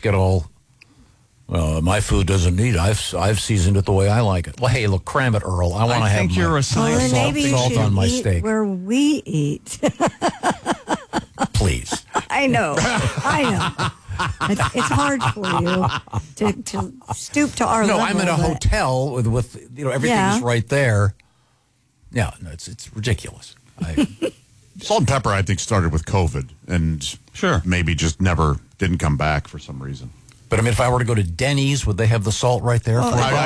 get all, my food doesn't need it. I've seasoned it the way I like it. Well, hey, look, cram it, Earl. I want to have you're a science. salt on my steak. Where we eat. Please. I know. It's hard for you to stoop to our level. No, I'm in a hotel with everything is right there. Yeah, no, it's ridiculous. Salt and pepper, I think, started with COVID, and maybe just never didn't come back for some reason. But I mean, if I were to go to Denny's, would they have the salt right there?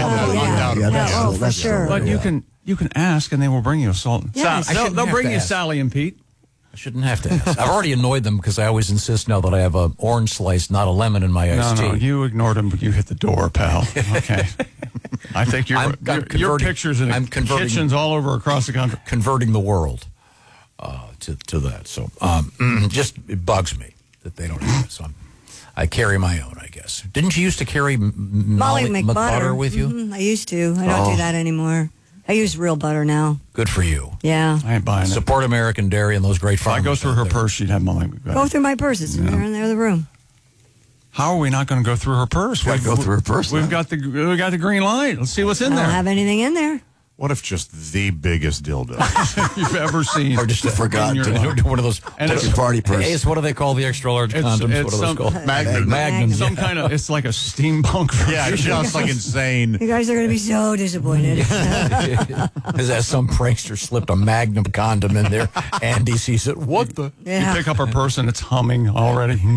For sure. But you can ask, and they will bring you a salt. Yes. They'll bring you Sally and Pete. I shouldn't have to ask. I've already annoyed them because I always insist now that I have an orange slice, not a lemon in my iced tea. No, you ignored them, but you hit the door, pal. Okay. I think your pictures in kitchens all over across the country. Converting the world to that. So just it bugs me that they don't have it. So I carry my own, I guess. Didn't you used to carry Molly McButter with you? Mm-hmm. I used to. I don't do that anymore. I use real butter now. Good for you. Yeah. I ain't buying it. Support American Dairy and those great farmers. If I go through her purse, she'd have Molly McButter. Go through my purse. It's in there in the other room. How are we not going to go through her purse? We've got to go through her purse. We've got the green light. Let's see what's in there. I don't have anything in there. What if just the biggest dildo you've ever seen? Or just forgot one of those. And it's party purse. Ace, what do they call the extra large condoms? What are those called? Magnum. Some kind of. It's like a steampunk. Yeah, it's just like insane. You guys are going to be so disappointed. As some prankster slipped a Magnum condom in there, Andy sees it. What the? Yeah. You pick up her purse and it's humming already. Okay.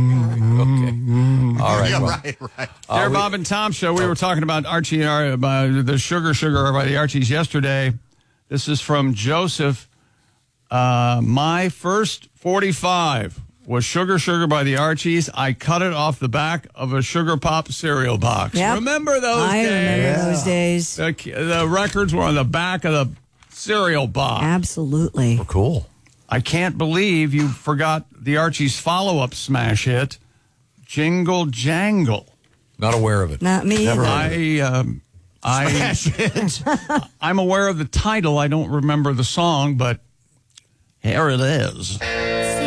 All right. Yeah, well, right. Dear Bob and Tom show. We were talking about Archie, about the Sugar by the Archies yesterday. This is from Joseph. My first 45 was Sugar by the Archies. I cut it off the back of a Sugar Pop cereal box. Yep. Remember those days? I remember those days. The records were on the back of the cereal box. Absolutely. well, cool. I can't believe you forgot the Archies follow-up smash hit, Jingle Jangle. Not aware of it. Not me either. I'm aware of the title. I don't remember the song, but here it is.